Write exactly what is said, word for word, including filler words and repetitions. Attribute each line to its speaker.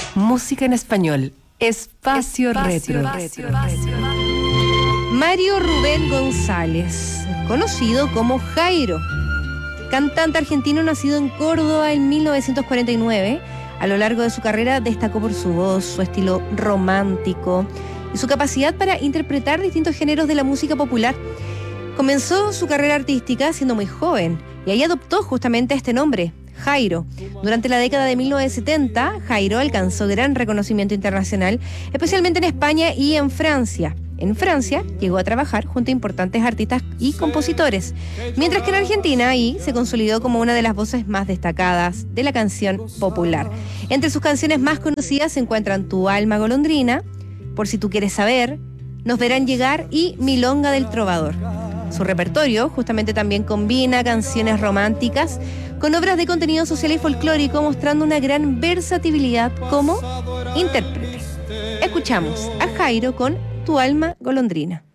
Speaker 1: Música en español. Espacio, Espacio Retro. Retro. Retro.
Speaker 2: Mario Rubén González, conocido como Jairo, cantante argentino nacido en Córdoba en mil novecientos cuarenta y nueve. A lo largo de su carrera destacó por su voz, su estilo romántico y su capacidad para interpretar distintos géneros de la música popular. Comenzó su carrera artística siendo muy joven y ahí adoptó justamente este nombre, Jairo. Durante la década de mil novecientos setenta, Jairo alcanzó gran reconocimiento internacional, especialmente en España y en Francia. En Francia llegó a trabajar junto a importantes artistas y compositores, mientras que en Argentina ahí se consolidó como una de las voces más destacadas de la canción popular. Entre sus canciones más conocidas se encuentran Tu alma golondrina, Por si tú quieres saber, Nos verán llegar y Milonga del trovador. Su repertorio justamente también combina canciones románticas con obras de contenido social y folclórico, mostrando una gran versatilidad como intérprete. Escuchamos a Jairo con Tu alma golondrina.